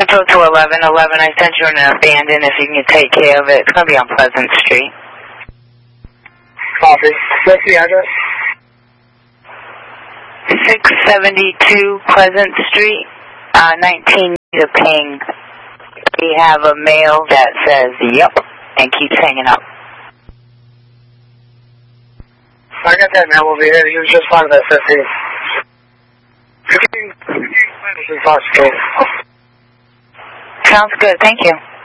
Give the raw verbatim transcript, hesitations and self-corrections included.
Central to eleven eleven. I sent you an abandoned if you can take care of it. It's going to be on Pleasant Street. Copy. What's the address? six seventy-two Pleasant Street, uh, nineteen to ping. We have a mail that says, yep, and keeps hanging up. I got that mail over here. He was just part of that fifteen. Sounds good. Thank you.